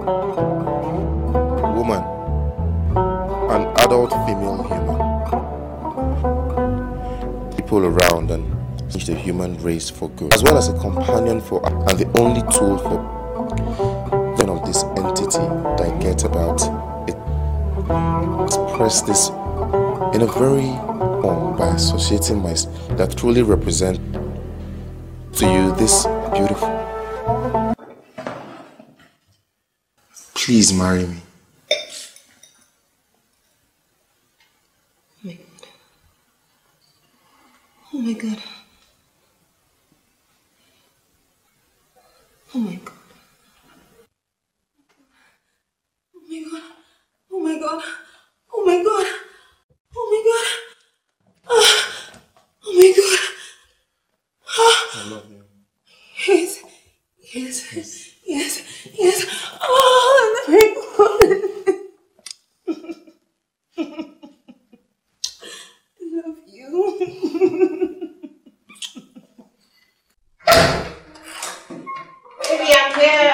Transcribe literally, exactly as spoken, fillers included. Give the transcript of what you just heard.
Woman, an adult female human. People around and change the human race for good, as well as a companion for and the only tool for of this entity that I get about it. Express this in a very form by associating my that truly represent to you this beautiful. Please marry me. Oh my God. Oh my God. Oh my God. Oh my God. Oh my God. Oh my God. Ah. Oh my God. Ah. I love you. Yes. Yes. Yes. Yes. Yes. Oh my God. I love you. Baby, I'm here.